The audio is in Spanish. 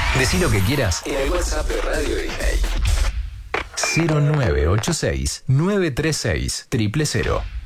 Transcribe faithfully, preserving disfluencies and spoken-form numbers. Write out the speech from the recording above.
Decí lo que quieras en el WhatsApp de Radio Disney. cero nueve ocho seis nueve tres seis cero cero cero.